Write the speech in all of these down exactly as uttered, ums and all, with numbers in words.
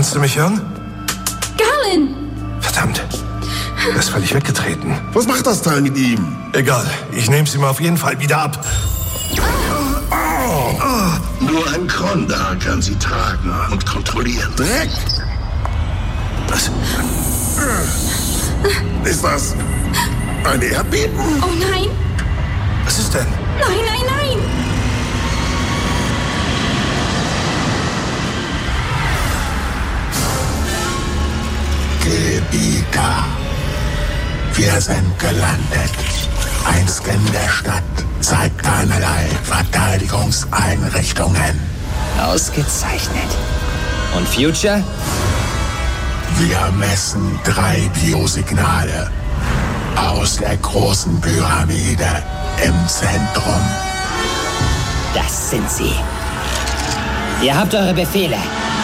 Kannst du mich hören? Garlin! Verdammt. Er ist völlig weggetreten. Was macht das Teil mit ihm? Egal. Ich nehm's ihm auf jeden Fall wieder ab. Oh. Oh. Nur ein Krondar kann sie tragen und kontrollieren. Dreck! Was? Ist das ein Erdbeben? Oh nein! Was ist denn? Nein, nein, nein! Gebieta. Wir sind gelandet. Ein Scan der Stadt zeigt keinerlei Verteidigungseinrichtungen. Ausgezeichnet. Und Future? Wir messen drei Biosignale aus der großen Pyramide im Zentrum. Das sind sie. Ihr habt eure Befehle.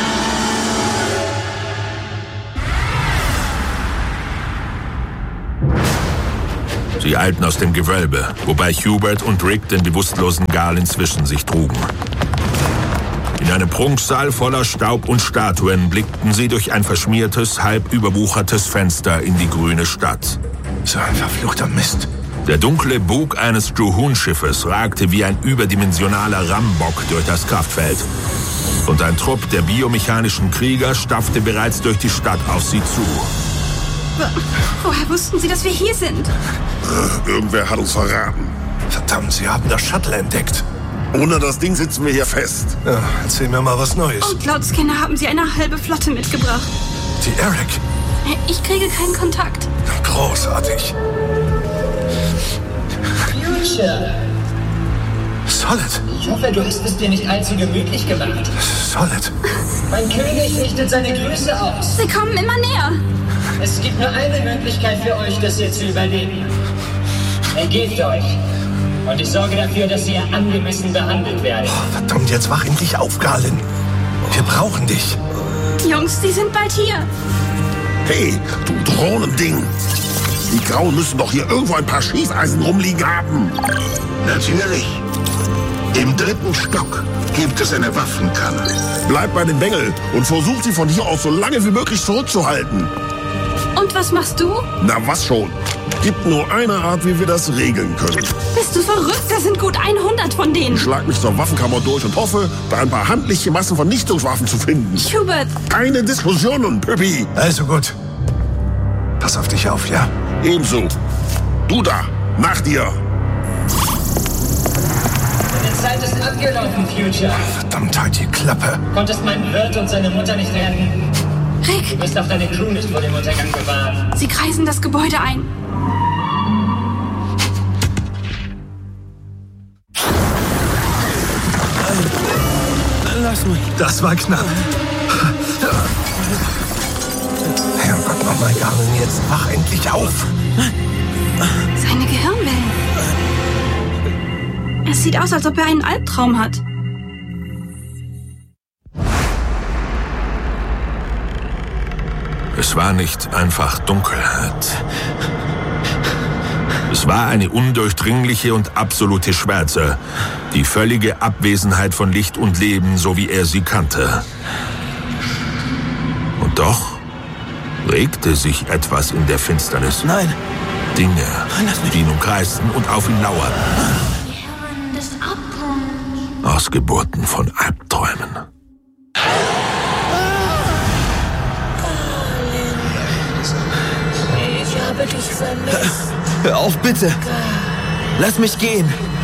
Sie eilten aus dem Gewölbe, wobei Hubert und Rick den bewusstlosen Garlin zwischen sich trugen. In einem Prunksaal voller Staub und Statuen blickten sie durch ein verschmiertes, halb überwuchertes Fenster in die grüne Stadt. So ein verfluchter Mist. Der dunkle Bug eines Juhun-Schiffes ragte wie ein überdimensionaler Rambock durch das Kraftfeld. Und ein Trupp der biomechanischen Krieger stapfte bereits durch die Stadt auf sie zu. Woher wussten Sie, dass wir hier sind? Äh, irgendwer hat uns verraten. Verdammt, Sie haben das Shuttle entdeckt. Ohne das Ding sitzen wir hier fest. Ja, erzähl mir mal was Neues. Und laut Scanner haben Sie eine halbe Flotte mitgebracht. Die Eric. Ich kriege keinen Kontakt. Großartig. Future. Solid. Ich hoffe, du hast es dir nicht allzu gemütlich gemacht. Solid. Mein König richtet seine Grüße aus. Sie kommen immer näher. Es gibt nur eine Möglichkeit für euch, das hier zu überleben. Ergebt euch. Und ich sorge dafür, dass ihr angemessen behandelt werdet. Oh, verdammt, jetzt wach endlich auf, Garlin. Wir brauchen dich. Jungs, die sind bald hier. Hey, du Drohnending. Die Grauen müssen doch hier irgendwo ein paar Schießeisen rumliegen haben. Natürlich. Im dritten Stock gibt es eine Waffenkammer. Bleib bei den Bengel und versuch sie von hier aus so lange wie möglich zurückzuhalten. Und was machst du? Na, was schon. Gibt nur eine Art, wie wir das regeln können. Bist du verrückt? Da sind gut hundert von denen. Ich schlag mich zur Waffenkammer durch und hoffe, da ein paar handliche Massenvernichtungswaffen zu finden. Hubert! Keine Diskussionen, Püppi. Also gut. Pass auf dich auf, ja? Ebenso. Du da, nach dir. Deine Zeit ist abgelaufen, Future. Verdammt, halt die Klappe. Konntest meinen Wirt und seine Mutter nicht retten. Rick! Du bist auf deine Crew nicht vor dem Untergang bewahrt. Sie kreisen das Gebäude ein. Lass mich. Das war knapp. Herrgott nochmal, Garlin, jetzt wach endlich auf. Seine Gehirnwellen. Es sieht aus, als ob er einen Albtraum hat. Es war nicht einfach Dunkelheit. Es war eine undurchdringliche und absolute Schwärze. Die völlige Abwesenheit von Licht und Leben, so wie er sie kannte. Und doch regte sich etwas in der Finsternis. Nein. Dinge, Nein, lass mich. die ihn umkreisten und auf ihn lauerten. Die Herren des Abgrunds. Ausgeburten von Albträumen. Ich habe dich vermisst. Hör auf, bitte. Lass mich gehen.